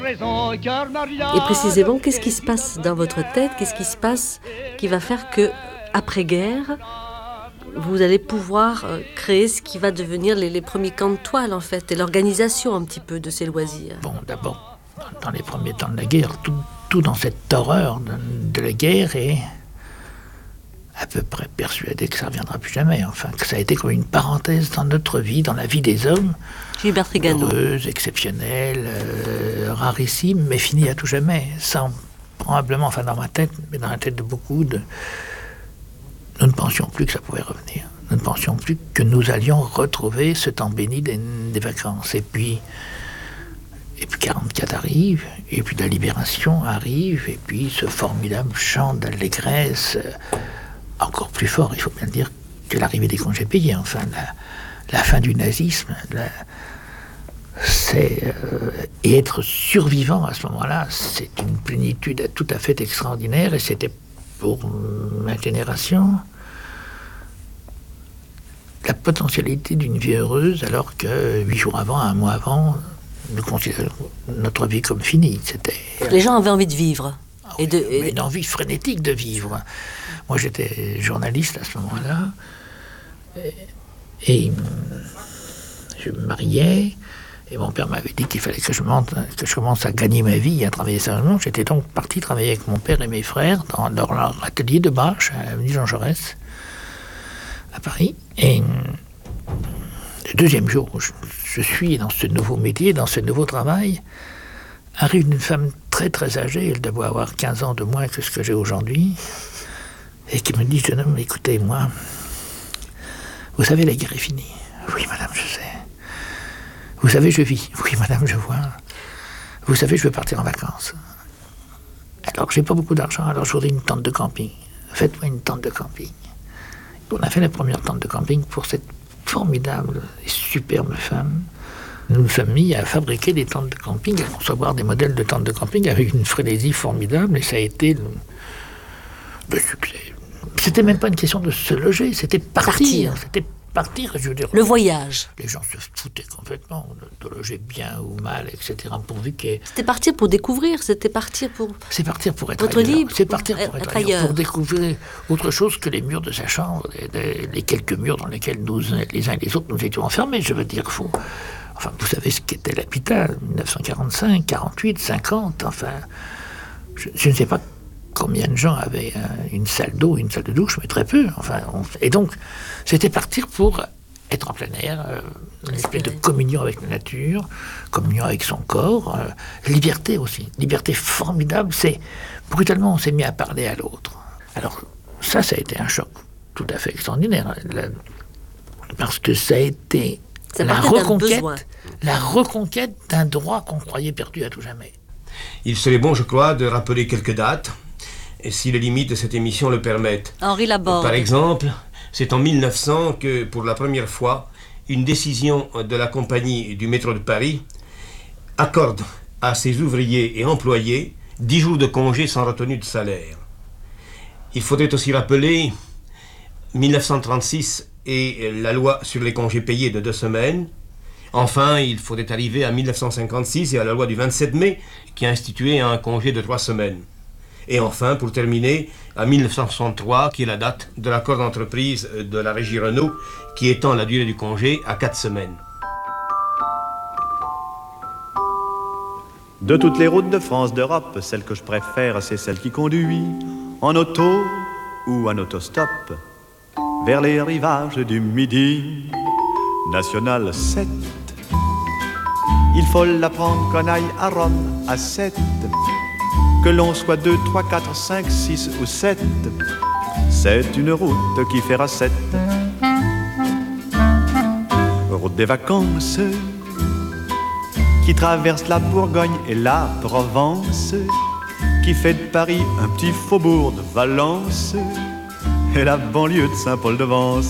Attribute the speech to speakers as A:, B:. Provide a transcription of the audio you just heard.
A: Et précisément, qu'est-ce qui se passe dans votre tête? Qu'est-ce qui se passe qui va faire que, après-guerre, vous allez pouvoir créer ce qui va devenir les premiers camps de toile, en fait, et l'organisation un petit peu de ces loisirs?
B: Bon, d'abord, dans les premiers temps de la guerre, tout dans cette horreur de la guerre est à peu près persuadé que ça ne reviendra plus jamais. Enfin, que ça a été comme une parenthèse dans notre vie, dans la vie des hommes.
A: Gilbert Trigano.
B: Heureuse, exceptionnelle, rarissime, mais finie à tout jamais. Sans, probablement, enfin dans ma tête, mais dans la tête de beaucoup, nous ne pensions plus que ça pouvait revenir. Nous ne pensions plus que nous allions retrouver ce temps béni des vacances. Et puis 44 arrive, et puis la libération arrive, et puis ce formidable chant d'allégresse, encore plus fort, il faut bien le dire, que l'arrivée des congés payés. Enfin, la fin du nazisme, et être survivant à ce moment-là, c'est une plénitude tout à fait extraordinaire, et c'était pour ma génération la potentialité d'une vie heureuse, alors que 8 jours avant, 1 mois avant, nous considérions notre vie comme finie.
A: Les gens avaient envie de vivre.
B: Mais une envie frénétique de vivre. Moi, j'étais journaliste à ce moment-là, et je me mariais, et mon père m'avait dit qu'il fallait que je commence à gagner ma vie, à travailler sérieusement. J'étais donc parti travailler avec mon père et mes frères dans leur atelier de bâche à l'avenue Jean Jaurès, à Paris. Et le deuxième jour où je suis dans ce nouveau métier, dans ce nouveau travail, arrive une femme très très âgée, elle doit avoir 15 ans de moins que ce que j'ai aujourd'hui, et qui me dit: jeune homme, écoutez, moi, vous savez, la guerre est finie. Oui, madame, je sais. Vous savez, je vis. Oui, madame, je vois. Vous savez, je veux partir en vacances. Alors, j'ai pas beaucoup d'argent, alors je voudrais une tente de camping. Faites-moi une tente de camping. On a fait la première tente de camping pour cette formidable et superbe femme. Nous nous sommes mis à fabriquer des tentes de camping, à concevoir des modèles de tentes de camping avec une frénésie formidable, et ça a été le succès. C'était même pas une question de se loger, c'était partir. C'était partir, je veux dire.
A: Le voyage.
B: Les gens se foutaient complètement de loger bien ou mal, etc. Pourvu que...
A: C'était partir pour découvrir, c'était partir pour...
B: C'est partir pour être
A: ailleurs. Libre.
B: C'est partir pour être ailleurs, pour découvrir autre chose que les murs de sa chambre, les quelques murs dans lesquels nous, les uns et les autres, nous étions enfermés. Je veux dire, enfin, vous savez ce qu'était l'habitat, 1945, 48, 50, enfin... Je ne sais pas combien de gens avaient une salle d'eau, une salle de douche, mais très peu. Enfin, et donc, c'était partir pour être en plein air, une espèce de communion avec la nature, communion avec son corps, liberté aussi, liberté formidable. Brutalement, on s'est mis à parler à l'autre. Alors, ça a été un choc tout à fait extraordinaire, parce que ça a été la reconquête d'un droit qu'on croyait perdu à tout jamais.
C: Il serait bon, je crois, de rappeler quelques dates, et si les limites de cette émission le permettent.
A: Henri Laborde.
C: Par exemple, c'est en 1900 que, pour la première fois, une décision de la compagnie du métro de Paris accorde à ses ouvriers et employés 10 jours de congé sans retenue de salaire. Il faudrait aussi rappeler 1936 et la loi sur les congés payés de 2 semaines. Enfin, il faudrait arriver à 1956 et à la loi du 27 mai qui a institué un congé de 3 semaines. Et enfin, pour terminer, à 1963, qui est la date de l'accord d'entreprise de la régie Renault, qui étend la durée du congé à 4 semaines.
D: De toutes les routes de France, d'Europe, celle que je préfère, c'est celle qui conduit en auto ou en autostop vers les rivages du Midi. National 7. Il faut la prendre qu'on aille à Rome à 7. Que l'on soit 2, 3, 4, 5, 6 ou 7. C'est une route qui fera 7. Route des vacances qui traverse la Bourgogne et la Provence, qui fait de Paris un petit faubourg de Valence et la banlieue de Saint-Paul-de-Vence.